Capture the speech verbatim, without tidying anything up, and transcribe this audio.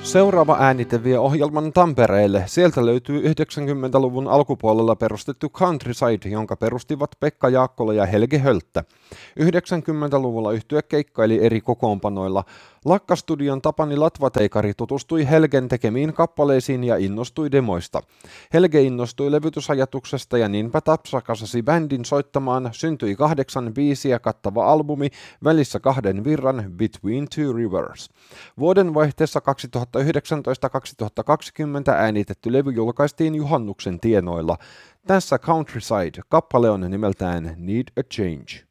Seuraava äänite vie ohjelman Tampereelle. Sieltä löytyy yhdeksänkymmentäluvun alkupuolella perustettu Countryside, jonka perustivat Pekka Jaakkola ja Helge Hölttä. yhdeksänkymmentäluvulla yhtye keikkaili eri kokoonpanoilla. Lakkastudion Tapani Latvateikari tutustui Helgen tekemiin kappaleisiin ja innostui demoista. Helge innostui levytysajatuksesta ja niinpä Tapsa kasasi bändin soittamaan. Syntyi kahdeksan biisiä kattava albumi, välissä kahden virran Between Two Rivers. Vuodenvaihteessa kaksituhattayhdeksäntoista kaksituhattakaksikymmentä äänitetty levy julkaistiin juhannuksen tienoilla. Tässä Countryside, kappale on nimeltään Need a Change.